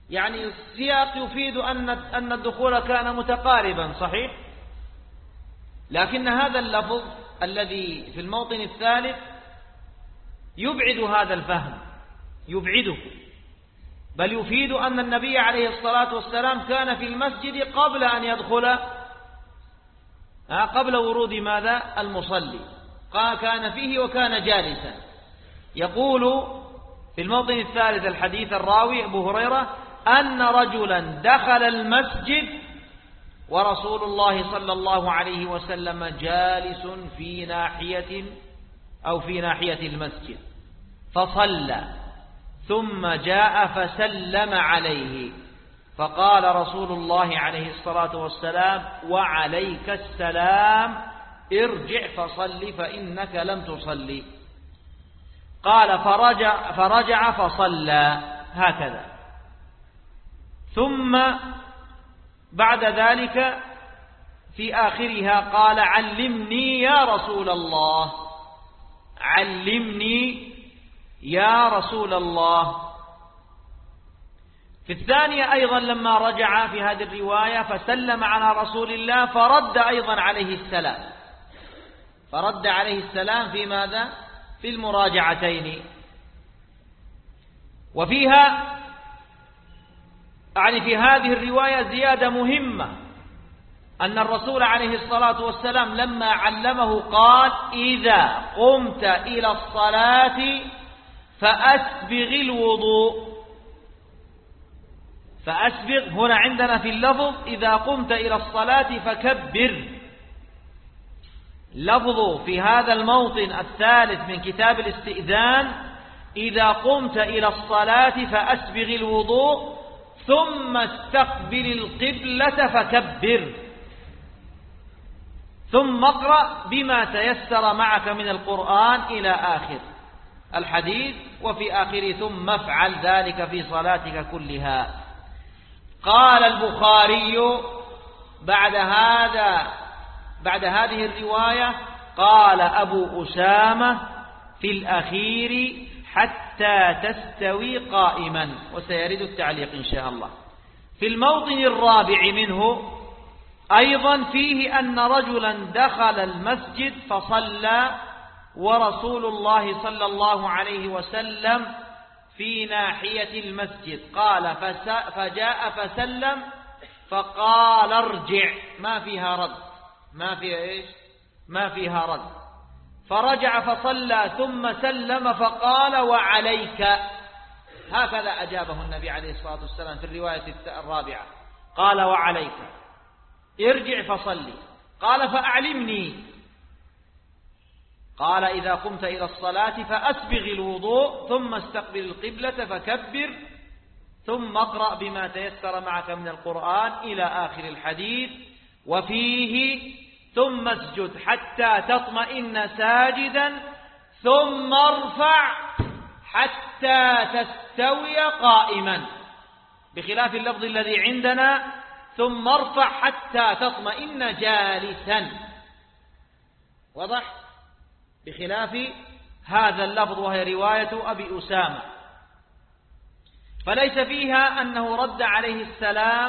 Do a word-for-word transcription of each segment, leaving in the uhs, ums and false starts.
يعني السياق يفيد أن أن الدخول كان متقاربا صحيح، لكن هذا اللفظ الذي في الموطن الثالث يبعد هذا الفهم، يبعده، بل يفيد أن النبي عليه الصلاة والسلام كان في المسجد قبل أن يدخل، قبل ورود ماذا؟ المصلي، كان فيه وكان جالسا. يقول في الموطن الثالث الحديث الراوي أبو هريرة أن رجلا دخل المسجد ورسول الله صلى الله عليه وسلم جالس في ناحية أو في ناحية المسجد فصلى، ثم جاء فسلم عليه، فقال رسول الله عليه الصلاة والسلام: وعليك السلام، ارجع فصل فإنك لم تصلي. قال فرجع, فرجع فصلى هكذا. ثم بعد ذلك في آخرها قال: علمني يا رسول الله، علمني يا رسول الله. في الثانية أيضا لما رجع في هذه الرواية فسلم على رسول الله فرد أيضا عليه السلام، فرد عليه السلام في ماذا؟ في المراجعتين. وفيها يعني في هذه الرواية زيادة مهمة، أن الرسول عليه الصلاة والسلام لما علمه قال: إذا قمت إلى الصلاة فأسبغ الوضوء. فأسبغ هنا عندنا في اللفظ إذا قمت إلى الصلاة فكبر، لفظ في هذا الموطن الثالث من كتاب الاستئذان: إذا قمت إلى الصلاة فأسبغ الوضوء ثم استقبل القبلة فكبر، ثم اقرأ بما تيسر معك من القرآن إلى آخر الحديث، وفي آخره ثم افعل ذلك في صلاتك كلها. قال البخاري بعد هذا بعد هذه الرواية: قال أبو أسامة في الأخير: حتى تستوي قائما، وسيرد التعليق إن شاء الله. في الموطن الرابع منه أيضا فيه أن رجلا دخل المسجد فصلى ورسول الله صلى الله عليه وسلم في ناحية المسجد، قال فجاء فسلم فقال: ارجع، ما فيها رد، ما فيها إيش؟ ما فيها رد. فرجع فصلى ثم سلم فقال: وعليك. هكذا أجابه النبي عليه الصلاة والسلام في الرواية الرابعة، قال: وعليك، ارجع فصلي. قال: فأعلمني. قال: إذا قمت إلى الصلاة فأسبغ الوضوء ثم استقبل القبلة فكبر، ثم اقرأ بما تيسر معك من القرآن إلى آخر الحديث. وفيه: ثم اسجد حتى تطمئن ساجدا ثم ارفع حتى تستوي قائما، بخلاف اللفظ الذي عندنا: ثم ارفع حتى تطمئن جالسا. واضح؟ بخلاف هذا اللفظ وهي رواية أبي أسامة، فليس فيها أنه رد عليه السلام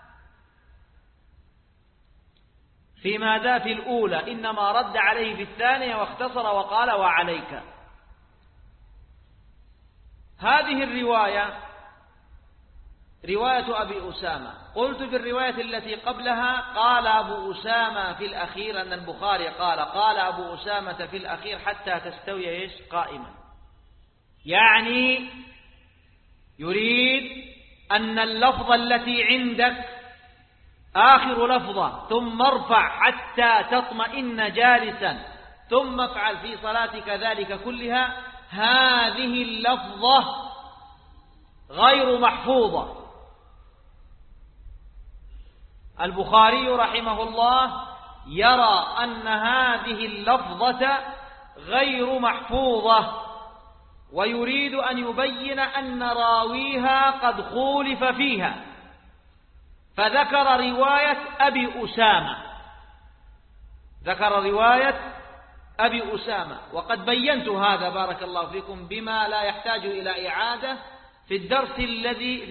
في ماذا؟ في الأولى، إنما رد عليه في الثانية واختصر وقال: وعليك. هذه الرواية رواية أبي أسامة. قلت في الرواية التي قبلها قال أبو أسامة في الأخير، أن البخاري قال قال أبو أسامة في الأخير: حتى تستوي إيش؟ قائما. يعني يريد أن اللفظة التي عندك آخر لفظة: ثم ارفع حتى تطمئن جالسا ثم افعل في صلاتك ذلك كلها، هذه اللفظة غير محفوظة. البخاري رحمه الله يرى أن هذه اللفظة غير محفوظة، ويريد أن يبين أن راويها قد خولف فيها، فذكر رواية أبي أسامة، ذكر رواية أبي أسامة. وقد بينت هذا بارك الله فيكم بما لا يحتاج إلى إعادة في الدرس الذي